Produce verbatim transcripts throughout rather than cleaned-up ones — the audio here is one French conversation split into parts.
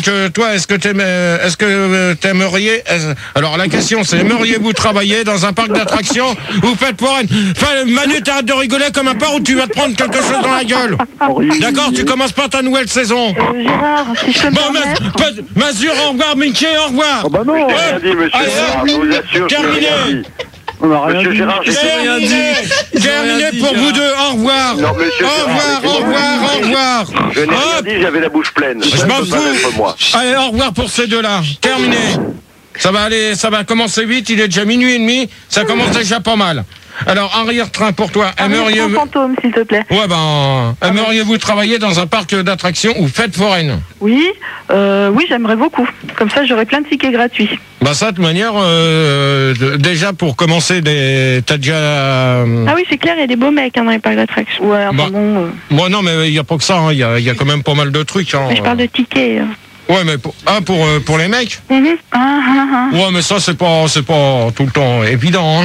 Que toi, est-ce que t'aimais, est-ce que t'aimeriez, alors la question c'est, aimeriez-vous travailler dans un parc d'attractions ou faites foraine? Enfin, Manu, t'arrêtes de rigoler comme un porc ou tu vas te prendre quelque chose dans la gueule. D'accord, tu commences pas ta nouvelle saison. Euh, Gérard, si je peux me Bon, permettre. Mazur, au revoir, Mickey, au revoir. Oh bah non. Ouais. Rien dit, monsieur Allez, Gérard, je vous assure. terminé. je n'ai rien dit. On a rien Monsieur dit. Gérard, j'ai Terminé, dit. terminé rien dit, pour Gérard. vous deux, au revoir. Non, monsieur Au Gérard, revoir, mais au c'est revoir, bon. au revoir. Je n'ai rien Hop. dit, j'avais la bouche pleine. Je Ça m'en ne peut pas fous. être moi. Allez, au revoir pour ces deux-là. Terminé. Ça va aller, ça va commencer vite. Il est déjà minuit et demi. Ça commence déjà pas mal. Alors, arrière-train pour toi. Aimeriez Aimeriez-vous... fantôme, s'il te plaît. Ouais, ben, aimeriez-vous travailler dans un parc d'attractions ou fête foraine? Oui, euh, oui, j'aimerais beaucoup. Comme ça, j'aurais plein de tickets gratuits. Bah ça, de toute manière, euh, de- déjà pour commencer, des... t'as déjà... euh, Ah oui, c'est clair, il y a des beaux mecs hein, dans les parcs d'attractions. Ouais, enfin Bah. bon. euh, Moi, non, mais il n'y a pas que ça. hein. Il y, a, il y a quand même pas mal de trucs. Hein. mais je parle de tickets. euh. Ouais, mais pour, ah, pour, euh, pour les mecs. Mhm. Ah, ah, ah. Ouais, mais ça, c'est pas, c'est pas tout le temps évident. Hein.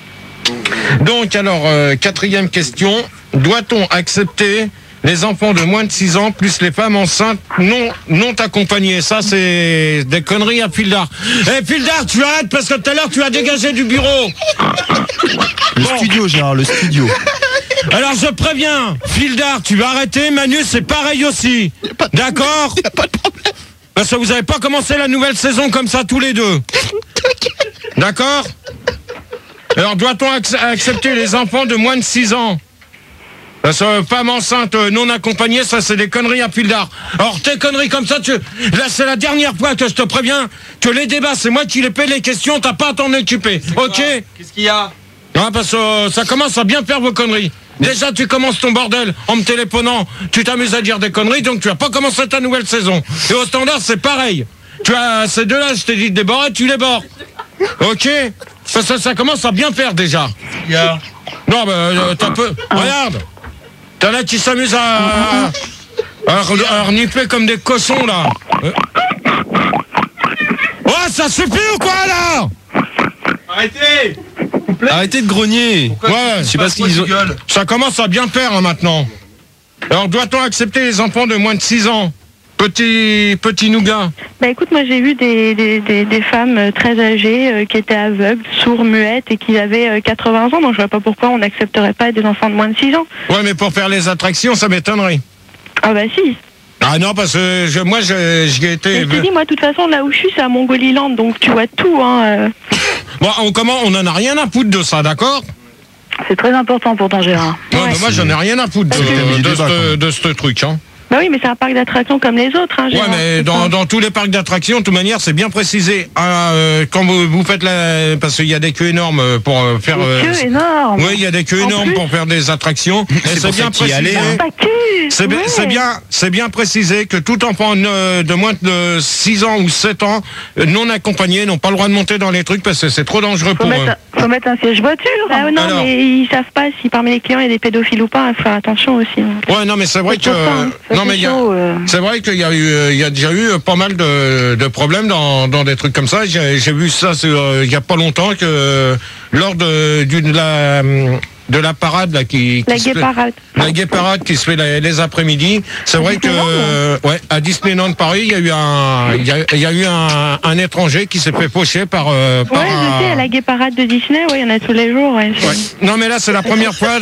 Donc, alors, euh, quatrième question. Doit-on accepter les enfants de moins de six ans plus les femmes enceintes non, non accompagnées? Ça, c'est des conneries à Pildar. Eh, Pildar, tu arrêtes parce que tout à l'heure, tu as dégagé du bureau. Le studio, Gérard, le studio. Alors, je préviens, Pildar, tu vas arrêter. Manu, c'est pareil aussi. D'accord? Parce que vous n'avez pas commencé la nouvelle saison comme ça tous les deux. D'accord? Alors, doit-on ac- accepter les enfants de moins de six ans? Parce que femme enceinte euh, non accompagnée, ça c'est des conneries à Pildar. Alors tes conneries comme ça, tu... là c'est la dernière fois que je te préviens que les débats, c'est moi qui les paie les questions, t'as pas à t'en occuper. Ok? Qu'est-ce qu'il y a? Ah, parce que euh, ça commence à bien faire vos conneries. Déjà tu commences ton bordel en me téléphonant, tu t'amuses à dire des conneries, donc tu vas pas commencer ta nouvelle saison. Et au standard c'est pareil. Tu as ces deux-là, je t'ai dit de déborder, tu les bords. Ok? Ça, ça, ça commence à bien faire déjà. Il y a... Non, mais euh, t'as peu. Regarde! T'as là qui s'amusent à, à, à, à renifler comme des cochons là. Euh. Oh, ça suffit ou quoi là? Arrêtez! Arrêtez de grogner. Ouais, Je sais pas ce qu'ils ont... ça commence à bien faire hein, maintenant. Alors, doit-on accepter les enfants de moins de six ans? Petit, petit nougat. Bah écoute, moi j'ai vu des, des, des, des femmes euh, très âgées euh, qui étaient aveugles, sourds, muettes et qui avaient euh, quatre-vingts ans, donc je vois pas pourquoi on n'accepterait pas des enfants de moins de six ans. Ouais, mais pour faire les attractions, ça m'étonnerait. Ah bah si. Ah non, parce que je, moi, je- j'y ai été. Et je te dis, moi de toute façon, là où je suis, c'est à Mongoliland, donc tu vois tout. Hein, euh. Bon, on, comment, on en a rien à foutre de ça, d'accord? C'est très important pourtant, Gérard. Ouais, mais moi, j'en ai rien à foutre C'est le thème de, du de, débat, ce, quoi. de ce truc, hein. Bah oui, mais c'est un parc d'attractions comme les autres, hein, Ouais, Gérard. mais C'est dans, ça. dans tous les parcs d'attractions, de toute manière, c'est bien précisé. Ah, euh, quand vous, vous faites la... Parce qu'il y a des queues énormes pour euh, faire... Des euh, queues énormes. oui, il y a des queues En énormes plus. pour faire des attractions. Et C'est c'est pour bien ça qu'il y allait, précisé. hein. Pas que. C'est bien, Ouais. c'est bien, c'est bien précisé que tout enfant euh, de moins de six ans ou sept ans, euh, non accompagné, n'ont pas le droit de monter dans les trucs parce que c'est trop dangereux Faut pour eux. mettre, faut mettre un siège voiture. Ah non, Alors. mais ils savent pas si parmi les clients il y a des pédophiles ou pas. Il faut faire attention aussi. hein. Ouais, non, mais c'est vrai C'est que... pour ça, hein. Ça, Non, c'est mais il y a... chaud, euh. C'est vrai qu'il y a eu, euh, il y a déjà eu euh, pas mal de, de problèmes dans, dans des trucs comme ça. J'ai, j'ai vu ça sur, euh, il y a pas longtemps que euh, lors de, d'une- de la, hum, de la parade là qui, qui La se fait- guéparade. la gay parade qui se fait les, les après-midi. C'est vrai que Disneyland, euh, ouais, à Disneyland Paris, il y a eu un, il y a, il y a eu un, un étranger qui s'est fait faucher par. euh, par Ouais, un- je sais, à la guéparade de Disney, ouais, il y en a tous les jours. Ouais, c'est- Ouais. Non mais là c'est la première fois.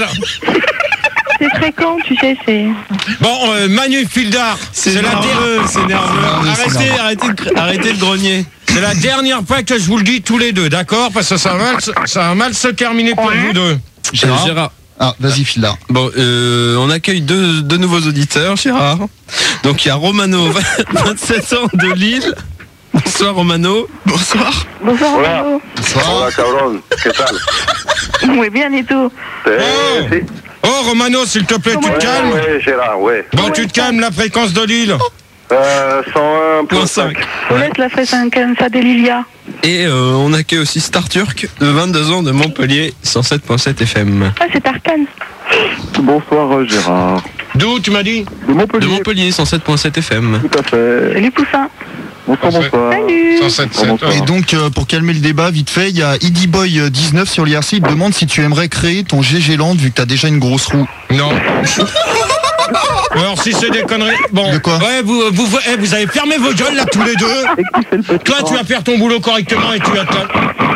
C'est fréquent, tu sais, c'est... Bon, euh, Manu Fildar, C'est c'est la, der- nerveux, c'est nerveux. nerveux, c'est Arrêtez, nerveux. arrêtez, de, arrêtez de grogner. c'est la dernière fois que je vous le dis tous les deux, d'accord? Parce que ça va mal, se- ça va mal se terminer pour vous deux. Gérard. Gérard. Ah, vas-y, Fildar. Bon, euh, on accueille deux, deux nouveaux auditeurs, Gérard. Donc il y a Romano, vingt-sept ans de Lille. Bonsoir Romano. Bonsoir. Bonsoir, Hola. Romano. Hola, cabrón. ¿Qué tal? Oui, bien et tout. Eh, Oh. sí. Oh Romano, s'il te plaît, tu te Ouais, calmes. ouais, Gérard, ouais. Bon, tu te calmes, la fréquence de Lille. Euh, cent un virgule cinq. Faut laisser la fréquence de Lilia. Et euh, on accueille aussi Star Turk, de vingt-deux ans de Montpellier, cent sept virgule sept F M. Ah, c'est Tarkan. Bonsoir euh, Gérard. D'où tu m'as dit? De Montpellier. De Montpellier, cent sept virgule sept F M. Tout à fait. Salut, Poussin. Bonsoir, Parfait. bonsoir. Salut. cent sept sept. Bonsoir. Et donc, euh, pour calmer le débat, vite fait, il y a Eddie Boy euh, dix-neuf sur l'I R C. Il te demande si tu aimerais créer ton G G Land vu que t'as déjà une grosse roue. Non. Alors si c'est des conneries, bon, De quoi ouais, vous, vous, vous, eh, vous avez fermé vos gueules là tous les deux. Et qui fait le petit Toi, tu vas faire ton boulot correctement et tu vas te...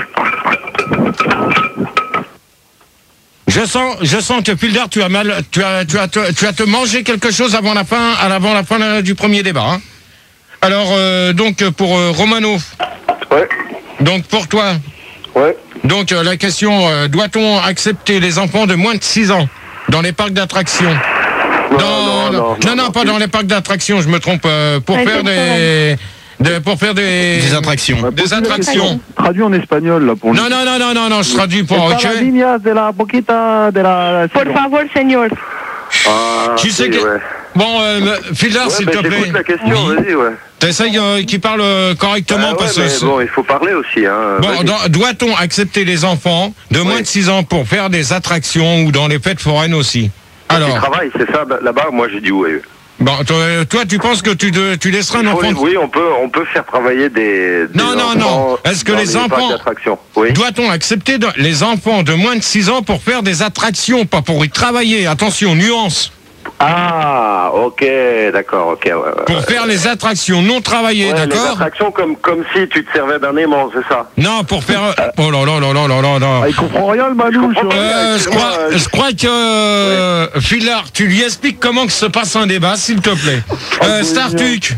Je sens, je sens que Pildar, tu as mal, tu as, tu as, tu as, tu as te manger quelque chose avant la fin, avant la fin du premier débat. Hein. Alors, euh, donc pour euh, Romano. Ouais. Donc pour toi. Ouais. Donc euh, la question, euh, doit-on accepter les enfants de moins de six ans dans les parcs d'attractions? Non, Dans- non, non, non, non, pas dans les parcs d'attractions. Je me trompe. euh, pour Ouais, faire c'est des, des, pour faire des, Des attractions. Bah, des pose-lui la attractions. question. Traduit en espagnol, là, pour Non, non, non, non, non, non. Je traduis pour. Ok. Esta la línea de la boquita de la... Por favor, señor. Ah, Tu sais si, que- ouais. Bon, euh, Pildar, Ouais, s'il bah, te plaît. j'écoute la question, vas-y, ouais. T'essayes euh, qu'il parle euh, correctement Ah ouais, parce mais que. bon, il faut parler aussi, hein. Bon, Vas-y. dans- doit-on accepter les enfants de moins Oui. de six ans pour faire des attractions ou dans les fêtes foraines aussi? Ils Alors, travaillent, c'est ça, là-bas, moi j'ai dit oui. bon, toi, toi, tu penses que tu, de- tu laisseras un Il faut- enfant... Oui, on peut, on peut faire travailler des, des Non, non, enfants non. Est-ce que dans les parcs enfants- d'attractions. Oui. Doit-on accepter de- les enfants de moins de six ans pour faire des attractions, pas pour y travailler? Attention, nuance. Ah, ok, d'accord, ok. Ouais, ouais, Pour ouais. faire les attractions non travaillées, Ouais, les d'accord? attractions comme, comme si tu te servais d'un aimant, c'est ça. Non, pour faire... Oh là là là là là là là. Ah, il comprend rien, le Manouche. comprends pas. Euh, je excuse-moi, crois, euh, je crois que euh, Philard, tu lui expliques comment que se passe un débat, s'il te plaît. Euh, Startuc.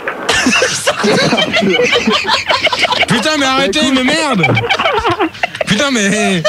Putain, mais arrêtez, mais merde. Putain, mais.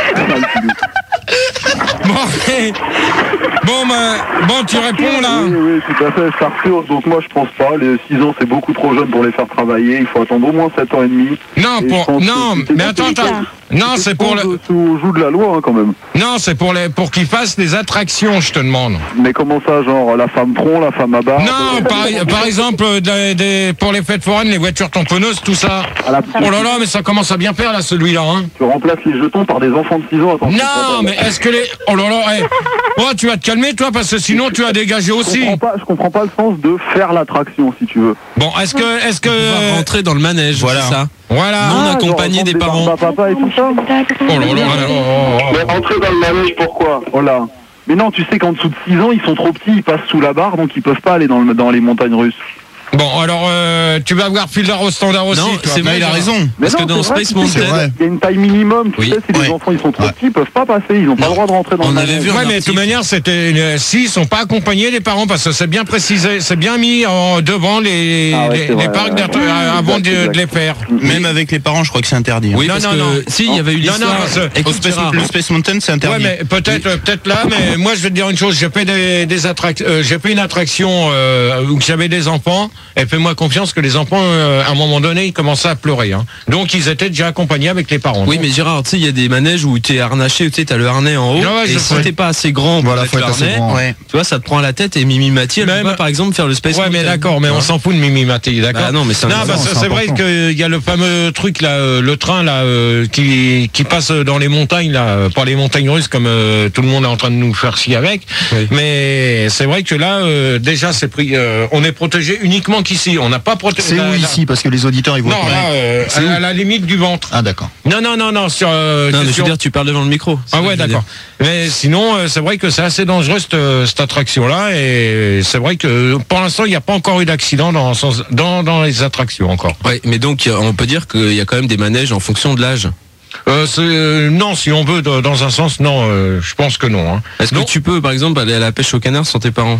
Bon, mais- bon, bah, bon, tu réponds là. Oui, oui, tout à fait, c'est Arthur. Donc moi, je pense pas. Les six ans, c'est beaucoup trop jeune pour les faire travailler. Il faut attendre au moins sept ans et demi. Non, Et je pour, pense non, que c'est- mais attends, attends. Non, c'est pour le, Sous joue de la loi, hein, quand même. non, c'est pour les, pour qu'ils fassent des attractions, je te demande. Mais comment ça, genre, la femme tronc, la femme à barbe Non, par, par exemple, euh, des- des- pour les fêtes foraines, les voitures tamponneuses, tout ça. à la... Oh là là, mais ça commence à bien faire là, celui-là, hein. Tu remplaces les jetons par des enfants de six ans. Attends, Non, mais est-ce que les... Oh là là, hey. Oh, tu vas te calmer, toi, parce que sinon, tu as dégagé Je aussi. comprends pas, je comprends pas le sens de faire l'attraction, si tu veux. Bon, est-ce que... Est-ce Pouvoir que... rentrer dans le manège, Voilà. c'est ça. Voilà. Non, Ah, accompagné genre, des des parents. barbes à papa et tout ça. Oh là là, là, oh, oh, oh. Mais entrer dans le manège, pourquoi? Oh là. Mais non, tu sais qu'en dessous de six ans, ils sont trop petits, ils passent sous la barre, donc ils peuvent pas aller dans, le, dans les montagnes russes. Bon, alors, euh, tu vas voir Philard au standard aussi. Non, toi. c'est vrai, il a raison. Parce Mais que non, dans c'est vrai, Space tu sais que Mountain, il y a une taille minimum, tu Oui. sais, si Ouais. les enfants ils sont trop Ouais. petits, ils peuvent pas passer, ils ont pas Non. le droit de rentrer dans On le avait manège. vu un Ouais, mais de toute article. manière, c'était une... si ils sont pas accompagnés des parents, parce que c'est bien précisé, c'est bien mis en devant les, Ah ouais, les, c'est les vrai, parcs ouais. d'attra- Exact, avant de, de exact. les faire. Même avec les parents, je crois que c'est interdit. hein. Oui, Non, parce non, que non. si, il y avait eu Non, l'histoire. non, parce que- Écoute, Au Space, Gérard. le Space Mountain, c'est Ouais, interdit. mais peut-être, euh, peut-être là, mais moi je vais te dire une chose. J'ai fait des, des attractions, euh, j'ai fait une attraction euh, où j'avais des enfants. Et fais-moi confiance que les enfants, euh, à un moment donné, ils commençaient à pleurer. Hein. Donc ils étaient déjà accompagnés avec les parents. Oui, Donc, mais Gérard, tu sais, il y a des manèges où tu es harnaché, tu sais, t'as le harnais en haut. Ah ouais, et je si sais. t'es pas assez grand pour Voilà, mettre faut le être assez harnais, grand. Ouais. tu vois, ça te prend à la tête et Mimi Mathieu, elle Même- peut pas, par exemple, faire le Space Ouais, mais Mountain. d'accord, mais on Hein. s'en fout de Mimi Mati, d'accord. Bah non, mais c'est un Non, exemple, parce que c'est c'est vrai important. qu'il y a le fameux truc là, euh, le train là, euh, qui qui passe dans les montagnes là, euh, pas les montagnes russes comme euh, tout le monde est en train de nous faire chier avec. Oui. Mais c'est vrai que là, euh, déjà, c'est pris. euh, on est protégé uniquement qu'ici. On n'a pas protégé. C'est la- où la- ici? Parce que les auditeurs, ils voient Non, pas. là, euh, C'est à, où à la limite du ventre. Ah, d'accord. Non, non, non, non, sur. euh, Non, mais je sur- veux dire, tu parles devant le micro. c'est Ah ça ouais, que je veux d'accord. Mais sinon, euh, c'est vrai que c'est assez dangereux cette, euh, cette attraction-là, et c'est vrai que pour l'instant, il n'y a pas encore eu d'accident dans, sens- dans dans les attractions encore. dire. Ouais, mais donc, on peut dire qu'il y a quand même des manèges en fonction de l'âge. Euh, c'est- euh, non, si on veut, de- dans un sens, non, euh, je pense que non. Hein. Est-ce que Non. tu peux, par exemple, aller à la pêche au canard sans tes parents?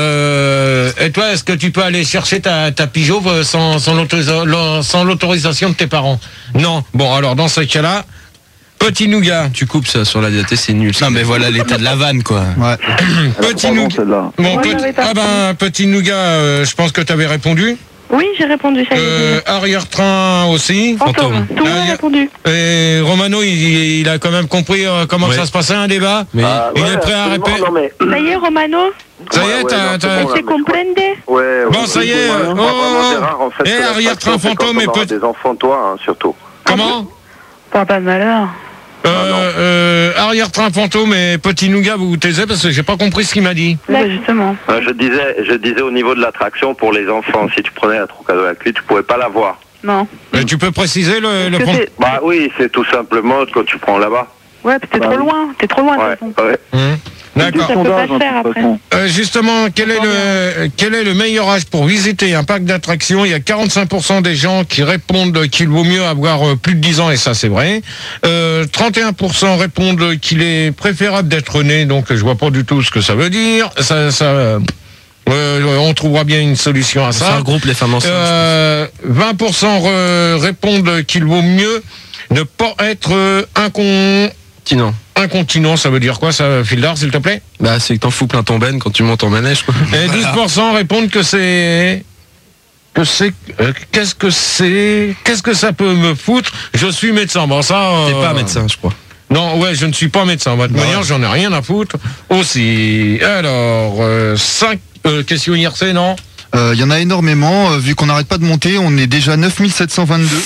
Euh, et toi, est-ce que tu peux aller chercher ta, ta pigeot euh, sans, sans l'autorisa- l'au- sans l'autorisation de tes parents? Non. Bon, alors dans ce cas-là, petit nougat. Tu coupes ça sur la D A T, c'est nul. Non, mais voilà l'état de la vanne, quoi. Ouais. Petit Pardon, nougat. celle-là. Bon, Moi, petit, j'avais pas ah ben, petit nougat, euh, je pense que tu avais répondu. Oui, j'ai répondu, ça y est. Euh, arrière-train aussi. Fantôme. Tout le monde Ah, a y a- répondu. Et Romano, il, il a quand même compris euh, comment Ouais. ça se passait un débat. Mais Ah, Il ouais, est prêt à absolument, répéter. non, mais... Ça y est, Romano, Ça y Ouais, est, ouais, t'as- non, c'est t'as- bon, là, se mais je crois- comprende. Ouais, ouais, Bon, ça y est, ouais, oh, ouais, vraiment, oh, Gérard, en fait, eh, c'est la arrière-train traction, c'est fantôme quand et on aura petit- des enfants, toi, hein, surtout. Comment Pas pas de malheur. euh, euh, Arrière-train fantôme et petit nougat, vous vous taisez parce que j'ai pas compris ce qu'il m'a dit. Là, justement. Euh, je disais, je disais au niveau de l'attraction pour les enfants, si tu prenais la Trocadéro à la clé, tu pouvais pas la voir. Non. Euh, tu peux préciser le, le Que fond c'est- Bah oui, c'est tout simplement quand tu prends là-bas. Ouais, t'es Bah trop oui. loin, t'es trop loin. de Ouais, toute façon. ouais. Hum. D'accord. Ça peut pas Sondage, se hein, faire de toute après. façon. Euh, justement, quel est le quel est le meilleur âge pour visiter un parc d'attractions? Il y a quarante-cinq pour cent des gens qui répondent qu'il vaut mieux avoir euh, plus de dix ans, et ça c'est vrai. Euh, trente et un pour cent répondent qu'il est préférable d'être né, donc je vois pas du tout ce que ça veut dire. Ça, ça, euh, euh, on trouvera bien une solution à Ça ça. regroupe les femmes enceintes. Euh, vingt pour cent re- répondent qu'il vaut mieux ne pas être euh, incon... Sinon, incontinent. Ça veut dire quoi ça, Fildar, s'il te plaît? bah c'est que t'en fous plein ton ben quand tu montes en manège, quoi. Et douze pour cent répondent que c'est... Que c'est... euh, qu'est-ce que c'est... Qu'est-ce que ça peut me foutre? Je suis médecin. Bon, ça... euh, T'es pas médecin, je crois. Non, ouais, je ne suis pas médecin. De toute Bah manière, ouais. j'en ai rien à foutre. Aussi. Alors, euh, cinq... Euh, question I R C, non? Euh, Il y en a énormément. euh, vu qu'on n'arrête pas de monter, on est déjà neuf mille sept cent vingt-deux.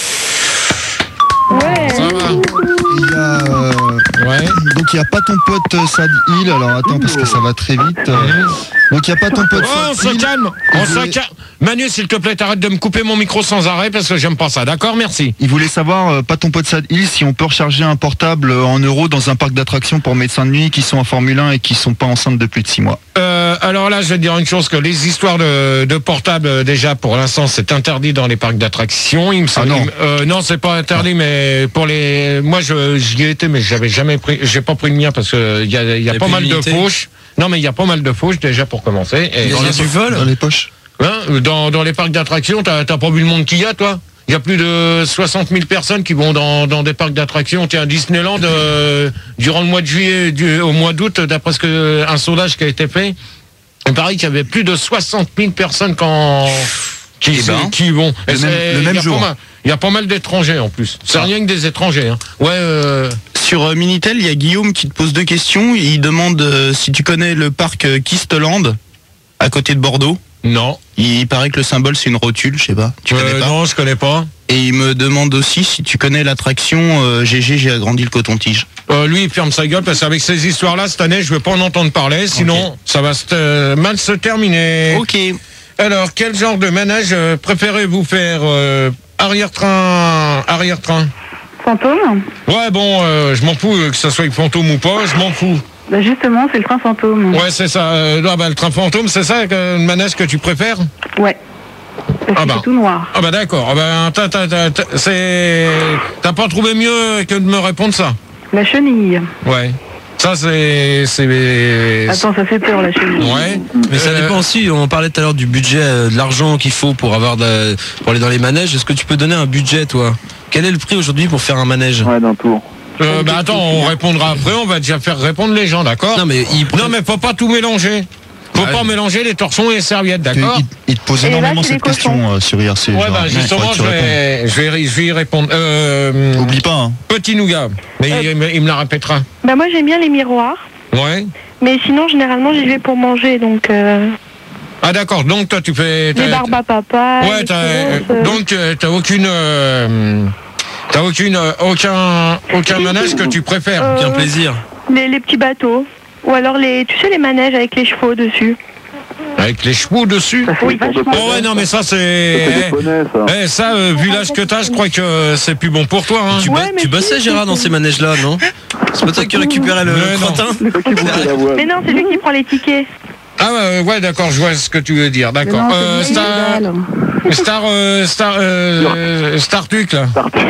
Ouais. Ça va. Il y a, euh, Ouais. donc il n'y a pas ton pote euh, Sad Hill. Alors attends, parce que ça va très vite. euh. Donc il n'y a pas ton pote Oh, on Sad se Hill. calme. On se voulait- calme. Manu, s'il te plaît, t'arrêtes de me couper mon micro sans arrêt parce que j'aime pas ça. D'accord? Merci. Il voulait savoir, euh, pas ton pote Sad Hill, si on peut recharger un portable euh, en euros dans un parc d'attractions pour médecins de nuit qui sont en Formule un et qui sont pas enceintes de plus de six mois. Euh, alors là, je vais te dire une chose, que les histoires de, de portables, euh, déjà, pour l'instant, c'est interdit dans les parcs d'attractions. Il me semble. Ah non. il me- euh, non, c'est pas interdit, mais pour les, moi, je, j'y ai été, mais j'avais jamais pris, j'ai pas pris le mien parce que il y a, il y a Et pas puis mal de limité. fauches. Non, mais il y a pas mal de fauches déjà pour commencer. Et Il y a dans, du vol. Dans les poches. hein, dans, dans les parcs d'attractions, t'as, t'as pas vu le monde qu'il y a, toi? Il y a plus de soixante mille personnes qui vont dans, dans des parcs d'attractions. Tiens, Disneyland, euh, durant le mois de juillet, du, au mois d'août, d'après ce que, un sondage qui a été fait, il paraît qu'il y avait plus de soixante mille personnes quand, qui, Eh ben, qui y vont. le Et même- c'est- le même il y a jour. pas mal- Il y a pas mal d'étrangers en plus. C'est Ah. rien que des étrangers. Hein. Ouais. Euh, Sur euh, Minitel, il y a Guillaume qui te pose deux questions. Il demande euh, si tu connais le parc euh, Kistland, à côté de Bordeaux. non. Il paraît que le symbole c'est une rotule, je sais pas. Tu connais Euh, pas? non, je connais pas. Et il me demande aussi si tu connais l'attraction euh, G G, j'ai agrandi le coton-tige. Euh, lui, il ferme sa gueule parce qu'avec ces histoires-là, cette année, je vais pas en entendre parler. Sinon, ça va se, euh, mal se terminer. Ok. Alors, quel genre de manège euh, préférez-vous faire euh, Arrière-train, arrière-train. Fantôme? Ouais, bon, euh, je m'en fous euh, que ça soit avec fantôme ou pas, je m'en fous. Bah justement, c'est le train fantôme. Ouais, c'est ça. Euh, ah bah, le train fantôme, c'est ça euh, le manège que tu préfères? Ouais. Parce Ah que bah. c'est tout noir. Ah bah d'accord. Ah bah, t'as, t'as, t'as, t'as- c'est... T'as pas trouvé mieux que de me répondre ça? La chenille. Ouais. Ça, c'est... c'est... Attends, ça fait peur la chenille. Ouais. Mais ça Euh, dépend aussi, on parlait tout à l'heure du budget, euh, de l'argent qu'il faut pour avoir de, pour aller dans les manèges. Est-ce que tu peux donner un budget, toi? Quel est le prix aujourd'hui pour faire un manège? Ouais, d'un tour. Euh, bah attends, on répondra après, on va déjà faire répondre les gens, d'accord? Non mais il Non mais faut pas tout mélanger. Faut Ouais. pas mélanger les torsons et les serviettes, Il, d'accord? il- il te pose Et là, énormément c'est cette les question euh, sur I R C. Ouais, genre. bah justement, Faudrait que je tu répondes. vais, je, vais, je vais y répondre. Euh, Oublie pas, hein. Petit nougat, mais il, me- il me la répétera. Bah moi j'aime bien les miroirs. Ouais. Mais sinon, généralement, j'y vais pour manger. Donc, euh, Ah d'accord, donc toi tu fais... les barbes à papa. Ouais, les t'as, crosses, euh, donc euh, t'as aucune... euh, t'as aucune... euh, aucun, aucun Si, manège si. que tu préfères. Euh, aucun plaisir. les, les petits bateaux. Ou alors, les, tu sais, les manèges avec les chevaux dessus. Avec les chevaux dessus. Ça, c'est Oui, les tours de vachement. Oh ouais, non mais ça Ça, c'est c'est... des poneys, ça. Eh, ça, euh, vu l'âge que t'as, je crois que c'est plus bon pour toi. Hein. Tu, Ouais, bo- mais tu bossais si, Gérard si, dans si. ces manèges-là, non? C'est pas toi qui récupérais le Mais non. crottin? C'est toi qui bouffes la voile. Mais non, c'est lui qui prend les tickets. Ah ouais, ouais, d'accord, je vois ce que tu veux dire, Mais d'accord. non, Euh, c'est Star, génial. Star, euh, Star, euh, Star Tuc, là. Tartuc.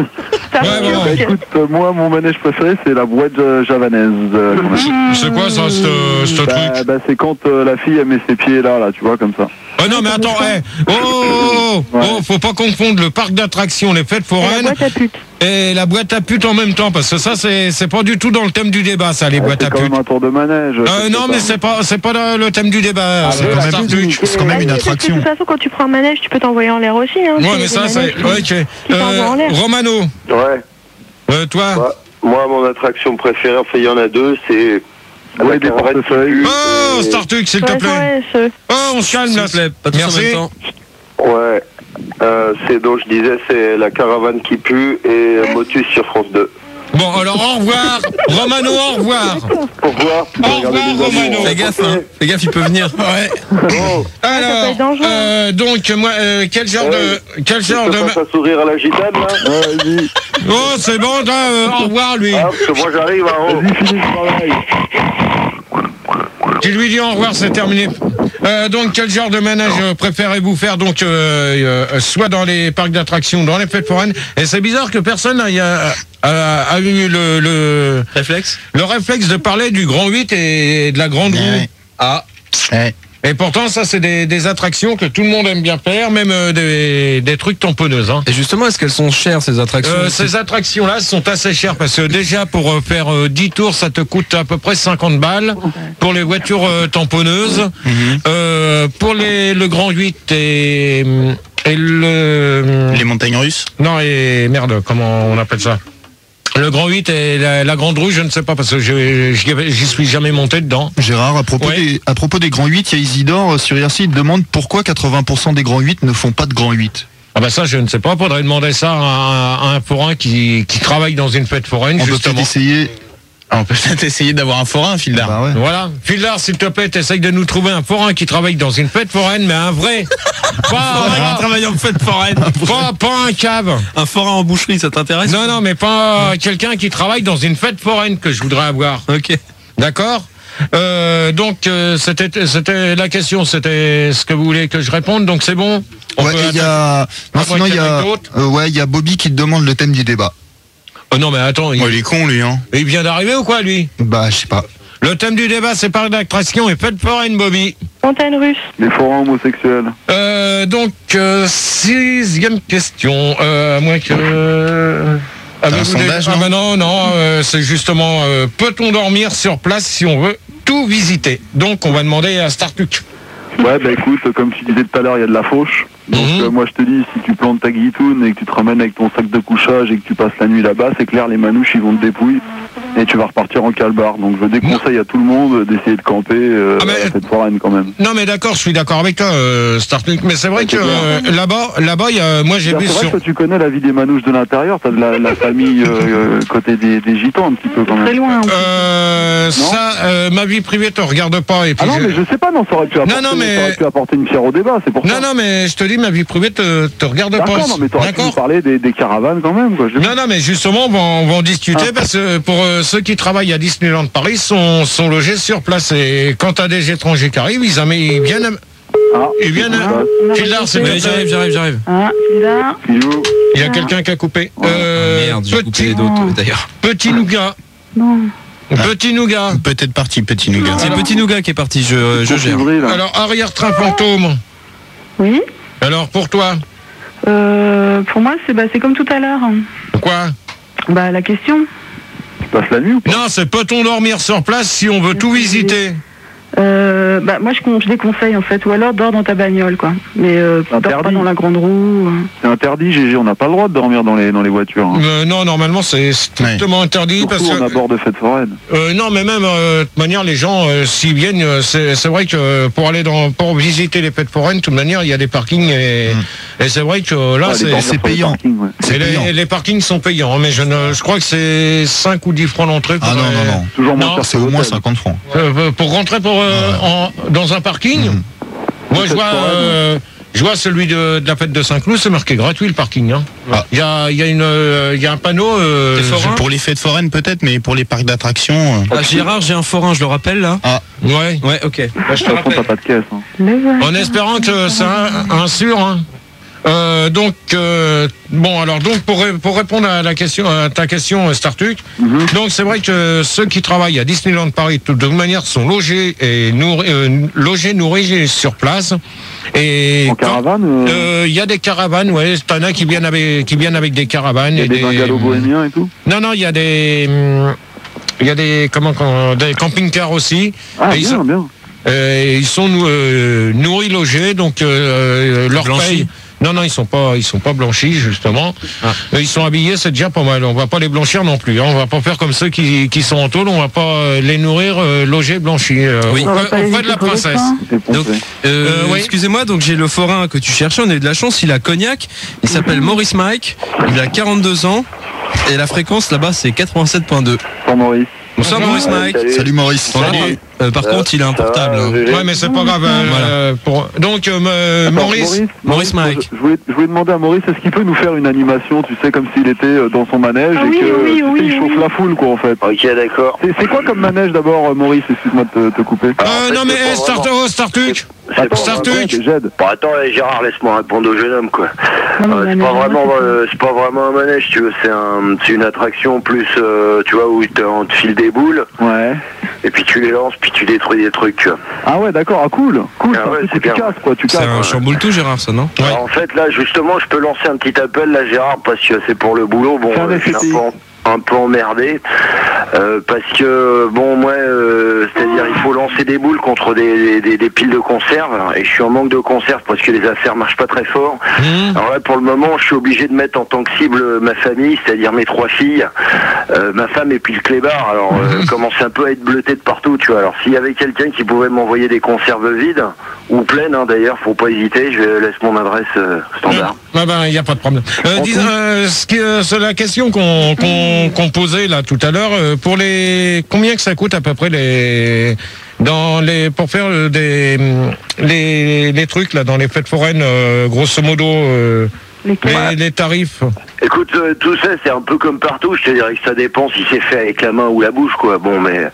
Ça Ouais, va, bon, Bah, ok. écoute, euh, moi, mon manège préféré, c'est la boîte euh, javanaise. euh, qu'on a. C'est quoi ça, ce, ce Bah, truc? bah, c'est quand euh, la fille elle met ses pieds là, là, tu vois, comme ça. Oh non, mais attends, eh, oh, oh, oh, oh, Ouais. oh, faut pas confondre le parc d'attractions, les fêtes Et la foraines boîte à putes. et la boîte à putes en même temps, parce que ça, c'est, c'est pas du tout dans le thème du débat, ça, les Ah, boîtes c'est à quand putes. même un tour de manège. Euh, c'est non, pas- mais c'est pas, c'est pas le le thème du débat. Ah, c'est ouais, pas la Star musique. Tuc. C'est quand même une Ah oui, parce que attraction. De toute façon, quand tu prends un manège, tu peux t'envoyer en l'air aussi. Hein, Ouais, mais des ça, c'est, manèges qui- ok. qui t'envoient en Euh, l'air. Romano, Ouais. euh, toi? Ouais. Moi, mon attraction préférée, enfin, il y en a deux, c'est Ouais, la des caravane portefeuilles. qui pue Oh, et- Star Tuc, s'il te Ouais, plaît. ouais, ce- Oh, on se calme, S'il là. te plaît, pas tous en Merci. même temps. Ouais. Euh, c'est donc je disais, c'est la caravane qui pue et Motus sur France deux. Bon, alors au revoir. Romano, au revoir. Au revoir. tu dois Au regarder revoir, des Romano. amours. Fais gaffe, hein. Fais gaffe, il peut venir. Ouais. Bon, ça peut Alors, être dangereux. euh, donc, moi, euh, quel genre de... Quel genre Je de... te fasse un sourire à la gitane, là. ouais, vas-y. Oh, c'est bon, là, euh, au revoir, lui. Ah, parce que moi, j'arrive en haut. Vas-y, finis le travail. Tu lui dis au revoir, c'est terminé. Euh, donc, quel genre de manège euh, préférez-vous faire? Donc, euh, euh, soit dans les parcs d'attractions, dans les fêtes foraines. Et c'est bizarre que personne a, a, a, a eu le, le, Réflexe. le réflexe de parler du Grand huit et de la Grande Roue. Ouais. Ah. Ouais. Et pourtant, ça, c'est des, des attractions que tout le monde aime bien faire, même euh, des, des trucs tamponneuses. Hein. Et justement, est-ce qu'elles sont chères, ces attractions? Euh, ces attractions-là sont assez chères parce que déjà pour euh, faire euh, dix tours, ça te coûte à peu près cinquante balles pour les voitures euh, tamponneuses. Euh, pour les, le Grand huit et, et le... Les montagnes russes. Non, et merde, comment on appelle ça? Le Grand huit et la, la Grande Roue, je ne sais pas parce que je- j'y avais- j'y suis jamais monté dedans. Gérard, à propos, Ouais. des, à propos des grands huit, il y a Isidore euh, sur I R C, il demande pourquoi quatre-vingts pour cent des grands huit ne font pas de grands huit. Ah bah ça, je ne sais pas. Faudrait demander ça à un, à un forain qui, qui travaille dans une fête foraine, On peut justement. peut-être essayer. Alors, on peut peut-être essayer d'avoir un forain, Fildar. Bah ouais. Voilà. Fildar, s'il te plaît, t'essayes de nous trouver un forain qui travaille dans une fête foraine, mais un vrai. Pas, travailler en fête foraine. pas, pas un cave. Un forain en boucherie, ça t'intéresse? Non, non, mais pas quelqu'un qui travaille dans une fête foraine que je voudrais avoir. Ok. D'accord? Euh, donc, euh, c'était, c'était la question, c'était ce que vous voulez que je réponde, donc c'est bon? On Ouais, peut et il y attaquer. a, non, Après, sinon il y a, quelqu'un d'autre euh, ouais, il y a Bobby qui te demande le thème du débat. Oh non, mais attends, il, Oh, il est con, lui, hein. il vient d'arriver ou quoi, lui? Bah, je sais pas. Le thème du débat, c'est parc d'attraction et fête foraine, Bobby. Montagne russe. Les forains homosexuels. Euh, donc, euh, sixième question. Euh, à moins que... Euh, avez-vous un sondage, des- Ah non bah non, non, euh, c'est justement... euh, peut-on dormir sur place si on veut tout visiter? Donc, on va demander à Startuc. Ouais, bah écoute, comme tu disais tout à l'heure, il y a de la fauche. Donc Mhm. euh, moi je te dis, si tu plantes ta guitoune et que tu te ramènes avec ton sac de couchage et que tu passes la nuit là-bas, c'est clair, les manouches ils vont te dépouiller et tu vas repartir en calbar. Donc je déconseille à tout le monde d'essayer de camper euh, Ah, mais- à cette foraine quand même. Non, mais d'accord, je suis d'accord avec toi, euh, Startuc. Mais c'est vrai que c'est clair. euh, là-bas, là-bas, il y a, moi j'ai C'est vu vrai sur... que tu connais la vie des manouches de l'intérieur, t'as de la, la famille euh, euh, côté des, des gitans un petit peu quand Très même. loin. Euh, ça, euh, ma vie privée te regarde pas. Et puis Ah non je- mais je sais pas, non, ça aurait pu apporter, non, mais- ça aurait pu apporter une pierre au débat, c'est pour Non, ça. non, mais je te dis, ma vie privée te, te regarde pas. D'accord, non mais t'aurais pu nous D'accord. parler des, des caravanes quand même quoi. Je- Non, non, mais justement, on va, on va en discuter Ah. parce que pour euh, ceux qui travaillent à Disneyland Paris sont, sont logés sur place. Et quand t'as des étrangers qui arrivent, ils, amènent- ils viennent. Ah, Ils viennent. Ah. Fildar, c'est Ouais, bien. j'arrive, j'arrive, j'arrive. Ah, là. Pilou. Il y a quelqu'un qui a coupé. Euh, Merde, j'ai coupé petit, les d'autres, d'ailleurs. petit nougat. Non. Petit nougat. Peut-être parti, petit nougat. C'est le petit nougat qui est parti, je, je gère. Configuré, là. Alors, arrière-train fantôme. Oui. Alors, pour toi, Euh, pour moi, c'est bah, c'est comme tout à l'heure. quoi? Bah, la question. Tu passes la nuit ou pas? Non, c'est peut-on dormir sur place si on veut tout visiter? Euh, bah, moi, je, con- je déconseille en fait. Ou alors, dors dans ta bagnole, quoi. Mais euh, dors pas Interdit. dans la grande roue. euh. C'est interdit, G G, on n'a pas le droit de dormir dans les, dans les voitures. Hein. Euh, non, normalement, c'est strictement interdit parce Surtout que... en abord de fête foraine. Euh, non, mais même euh, de toute manière, les gens euh, s'ils viennent, euh, c'est c'est vrai que euh, pour aller dans, pour visiter les fêtes foraines, de toute manière, il y a des parkings et, et c'est vrai que euh, là, Ah, les c'est dormir c'est sur les payant. parkings, ouais. C'est et les, payant. et les parkings sont payants, hein, mais je ne, je crois que c'est cinq ou dix francs l'entrée. pour, Ah non, euh, non, non. Toujours moins Non, cher C'est que au moins l'hôtel. cinquante francs. euh, pour rentrer pour euh, en, dans un parking. Mhm. Moi, je Fête vois, foraine, euh, je vois celui de, de la fête de Saint-Cloud, c'est marqué gratuit le parking. Hein. Ah. Il y a, il y a une, euh, il y a un panneau. euh, Des forains Pour les fêtes foraines, peut-être, mais pour les parcs d'attractions. euh, Ah, Gérard, j'ai un forain, je le rappelle, là. ouais. Ouais, ok. Bah, je De te toute façon, rappelle. t'as pas de caisse. Hein. Les voitures. En espérant que c'est un, un sûr. Hein. Euh, donc euh, bon alors donc pour, ré- pour répondre à la question à ta question euh, Startuc, Mhm. donc c'est vrai que ceux qui travaillent à Disneyland Paris de toute manière sont logés et nourris, euh, logés nourris sur place et En quand- caravane, euh, euh, il y a des caravanes, ouais, t'en as qui viennent avec qui viennent avec des caravanes il y a et des bungalows bohémiens et tout. non non il y a des hum, il y a des comment comment- des camping-cars aussi. Ah, Et ils bien, sont- bien. euh, ils sont nou- euh, nourris, logés, donc euh, leur Blanchis. paye. Non, non, ils sont pas, ils sont pas blanchis justement. Ah. Euh, Ils sont habillés, c'est déjà pas mal. On va pas les blanchir non plus. Hein. On va pas faire comme ceux qui, qui sont en tôle. On va pas euh, les nourrir, euh, loger, blanchis. Euh, Oui. on On va fait- pas on les fait de la laisser pour les princesse. fins. C'est poncé. Donc, euh, Euh, oui. excusez-moi, donc j'ai le forain que tu cherchais, on a eu de la chance, il a Cognac, il s'appelle Maurice Mike, il a quarante-deux ans, Et la fréquence là-bas, c'est quatre-vingt-sept virgule deux. Pour Maurice. Bonsoir Maurice Mike. Salut. Salut Maurice. Salut. Euh, par Ça- contre, il a un ça portable. va, hein. G G. Ouais, mais c'est pas grave. euh, Voilà. euh, pour... Donc, euh, euh, Attends, Maurice. Maurice Mike. Je voulais, je voulais demander à Maurice, est-ce qu'il peut nous faire une animation, tu sais, comme s'il était euh, dans son manège Ah et oui, que oui, tu sais, oui, il chauffe oui. la foule, quoi, en fait. Ok, d'accord. C'est c'est quoi comme manège d'abord, euh, Maurice? Excuse-moi de te, te couper. Alors, en Euh, fait, non, mais c'est pas eh, Start- vraiment- oh, Startuc. C'est pas Startuc. vraiment- J'aide. Bon, attends, eh, Gérard, laisse-moi répondre au jeune homme, quoi. Non, non, Euh, c'est mais pas non, vraiment, c'est pas- euh, c'est pas vraiment un manège, tu veux. C'est un, c'est une attraction plus, euh, tu vois, où t'es- on te file des boules Ouais. et puis tu les lances, puis tu détruis des trucs, tu vois. Ah ouais, d'accord, ah, cool. Cool, Ah c'est un ouais, truc c'est où tu bien. casses, quoi, tu C'est casses. un chamboule tout, Gérard, ça, non? Alors, en fait, là, justement, je peux lancer un petit appel, là, Gérard, parce que c'est pour le boulot. Bon, Fais un euh, je suis F T I. un peu, en- un peu emmerdé. euh, parce que, bon, moi, euh, c'est-à-dire, il faut lancer des boules contre des, des, des piles de conserve. Et je suis en manque de conserve parce que les affaires marchent pas très fort. Mmh. Alors là, pour le moment, je suis obligé de mettre en tant que cible euh, ma famille, c'est-à-dire mes trois filles, euh, ma femme et puis le clébard. Alors, euh, je commence un peu à être bleuté de partout, tu vois. Alors, s'il y avait quelqu'un qui pouvait m'envoyer des conserves vides, ou pleines, hein, d'ailleurs, faut pas hésiter, je laisse mon adresse euh, standard. Ah ben, il n'y a pas de problème. Euh, dis, euh, ce qui, euh, c'est la question qu'on qu'on qu'on posait là tout à l'heure. euh, pour les, combien que ça coûte à peu près les, dans les, pour faire euh, des, hum, les, les trucs là dans les fêtes foraines, euh, grosso modo, euh, Lesquels les, les tarifs. Écoute, euh, tout ça, c'est un peu comme partout, je te dirais que ça dépend si c'est fait avec la main ou la bouche, quoi. Bon, mais...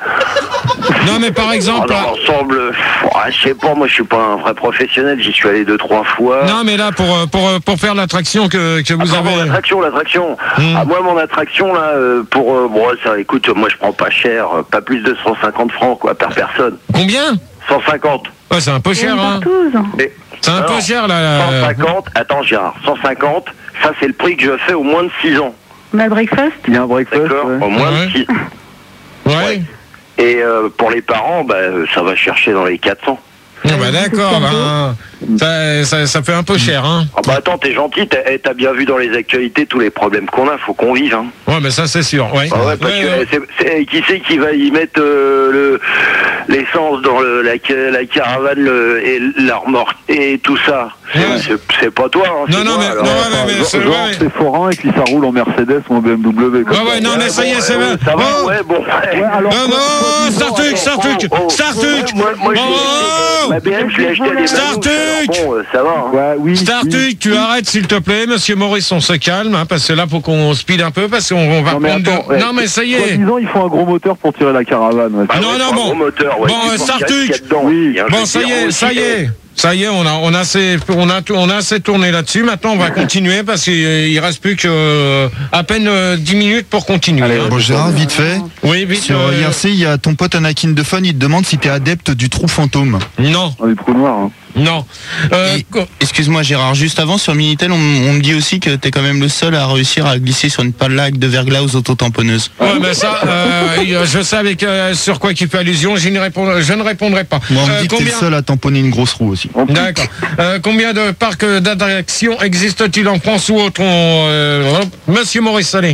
Non mais par exemple. Dans là- l'ensemble, euh, ouais, je sais pas, moi, je suis pas un vrai professionnel, j'y suis allé deux, trois fois. Non mais là pour euh, pour euh, pour faire l'attraction que que Ah, vous pardon, avez. l'attraction, l'attraction. Hmm. Ah, moi, mon attraction, là, euh, pour... euh, bon, ça, écoute, moi, je prends pas cher, euh, pas plus de cent cinquante francs, quoi, par personne. Combien? cent cinquante. Ouais, c'est un peu cher, Une hein. partouze. Mais, C'est un peu alors, cher là. euh, cent cinquante, attends, Gérard, cent cinquante, ça, c'est le prix que je fais au moins de six ans. Ma breakfast. Il y a un breakfast, D'accord? ouais. Au moins Ouais. de six. Ouais. Ouais. Et euh, pour les parents, bah, euh, ça va chercher dans les quatre cents. Ah bah d'accord, ben, ça, ça, ça fait un peu cher, hein. Ah bah attends, t'es gentil, t'as eh, t'as bien vu dans les actualités tous les problèmes qu'on a, faut qu'on vive, hein. Ouais, mais ça c'est sûr, ouais. Ah ouais, parce Ouais, que ouais. c'est- c'est- qui c'est qui va y mettre euh, le l'essence dans le, la, ca- la caravane le, et la remorque et tout ça? C'est- Ouais. C'est c'est pas toi, hein, Non, c'est non, moi, mais- alors. non, Enfin, ouais, mais Genre, c'est- genre, ouais. c'est forain et puis ça roule en Mercedes ou en B M W. comme Ouais, ouais, ça. non, mais ça y est, c'est bon, vrai. euh, ça va, Oh. ouais, bon. Ouais, alors, Non, non, Startuc, Startuc, Oh, oh, Startuc. Moi, moi, je l'ai Oh. acheté, ma B M, je l'ai acheté à des Startuc. manouches, alors bon, euh, ça va, hein. Ouais, oui. Startuc, oui. tu arrêtes s'il te plaît, monsieur Maurice, on se calme, hein, parce que là, faut qu'on speed un peu, parce qu'on on va Non, mais prendre attends, de... ouais, Non, mais ça y est. Soi-disant, il faut un gros moteur pour tirer la caravane. Ouais. Bah Non, ouais, non, c'est un bon. gros moteur, ouais, Bon, tu euh, penses Startuc. qu'il y a- qu'il y a dedans, Oui. hein, je Bon, veux ça dire, y est, aussi, ça y est. Ça y est, on a, on a assez, on a, on a assez tourné là-dessus. Maintenant, on va continuer parce qu'il il reste plus que euh, à peine euh, dix minutes pour continuer. Allez, hein. Bon Gérard, vite fait. Oui, vite. Sur euh, I R C, il y a ton pote Anakin de Fun, il te demande si t'es adepte du trou fantôme. Non, Dans les trous noirs. Hein. non. Euh, Et- co- Excuse-moi Gérard, juste avant sur Minitel, on, on me dit aussi que t'es quand même le seul à réussir à glisser sur une plaque de verglas aux autotamponneuses. ouais, mais ça, euh, je sais avec euh, sur quoi il fait allusion. Je, n'y réponds- je ne répondrai pas. Moi, on me Euh, dit que t'es le combien seul à tamponner une grosse roue aussi. En plus, D'accord. Euh, combien de parcs d'attractions existent-il en France ou autre? On, euh, Monsieur Maurice Salé.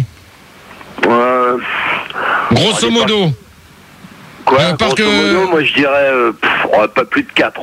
Euh, Grosso Oh, les modo. Quoi, Euh, parce grosso que- modo, moi je dirais euh, pff, oh, pas plus de quatre.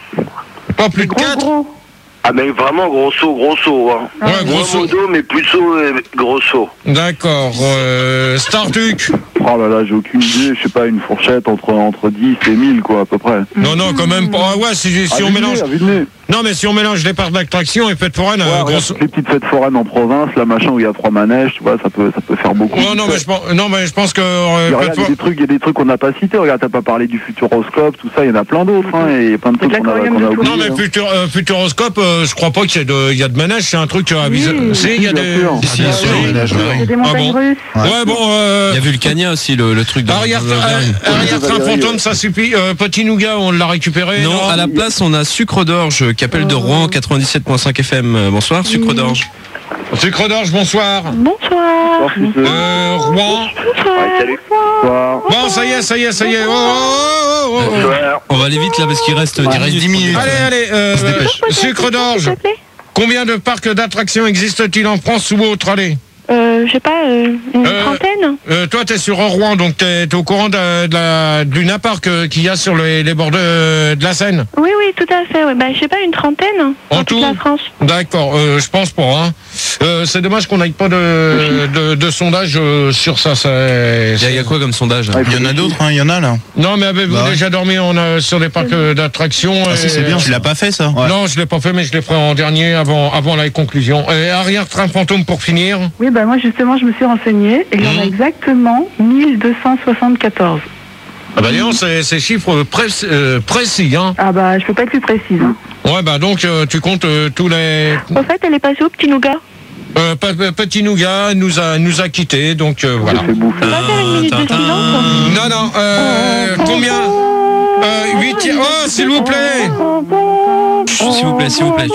Pas plus de Gros, quatre. gros. Ah mais vraiment grosso, grosso. Hein. Ouais, Gros grosso. modo, mais plutôt euh, grosso. D'accord. Euh, Startuc. oh là là, j'ai aucune idée. Je sais pas, une fourchette entre, entre dix et mille, quoi, à peu près. Non, non, quand même pas. Ah ouais, si, si À on vue de mélange. nez, à vue de nez. Non, mais si on mélange les parcs d'attraction et fêtes foraines, Ouais, euh, regarde, grosso. toutes les petites fêtes foraines en province, là, machin, où il y a trois manèges, tu vois, ça peut, ça peut faire beaucoup. Oh, non, mais je pense, non, mais je pense que. euh, Mais regarde, fêtes il y a des trucs, il y a des trucs qu'on n'a pas cités. Regarde, t'as pas parlé du Futuroscope, tout ça. Il y en a plein d'auttres, hein, et il y a plein de C'est trucs de qu'on a, l'aquarium qu'on a de oubliés. Non, mais hein. Futur, euh, Futuroscope, euh, je crois pas qu'il y ait de, il y a de manège, c'est un truc à aviser. Oui. Si, il y a Bien des. sûr. Si, Ah, sur oui. le manège, Ouais. ouais. Il y a des Ah montagnes bon russes. Ouais, bon, euh. Il y a Vulcania aussi, le, le truc dans Arrière, dans- dans- arrière train Valérie, fantôme, ouais. ça suffit. Euh, Petit Nougat, on l'a récupéré. Non, à la place, on a Sucre d'Orge qui appelle de Rouen quatre-vingt-dix-sept virgule cinq F M. Euh, Bonsoir, Sucre d'Orge. Sucre d'orge, bonsoir. Bonsoir. Fils, euh, Euh, Rouen. Ouais, salut. bonsoir. Bon, ça y est, ça y est, ça y est. Oh, oh, oh, oh. Bonsoir. On va aller vite là parce qu'il reste Il reste dix minutes. Allez, allez, euh, se dépêche. Sucre d'orge. S'il te plaît. Combien de parcs d'attractions existent-ils en France ou autre? Allez. Euh, je sais pas, euh, une Euh, trentaine. euh, toi, t'es sur Rouen, donc t'es, t'es au courant de, de la, du naparc qu'il y a sur les, les bords de, de la Seine. Oui, oui, tout à fait. Ouais. Bah, je sais pas, une trentaine en dans tout. toute la France. D'accord, euh, je pense pas. Hein. Euh, c'est dommage qu'on n'aille pas de, de, de sondage euh, sur ça. Il y, y a quoi comme sondage? Il y en a d'autres, il hein, y en a là. Non, mais avez-vous bah, déjà dormi en, euh, sur des parcs euh, d'attractions? Ah, si, c'est bien. Tu l'as pas fait ça? Ouais. Non, je l'ai pas fait, mais je l'ai fait en dernier avant, avant la conclusion. Et arrière-train fantôme pour finir. Oui, bah moi justement, je me suis renseigné et il y en a exactement mille deux cent soixante-quatorze. Ah bah disons, c'est, c'est chiffres précis, euh, précis, hein. Ah bah, je peux pas être plus précise. Hein. Ouais, bah donc euh, tu comptes euh, tous les... Au fait, elle est passée au Petit Nougat. Euh, Petit Nougat nous a, nous a quittés, donc euh, voilà. On peut pas faire une minute de silence? Non, non, euh, combien euh, huit... Oh, s'il vous plaît. S'il vous plaît, s'il vous plaît.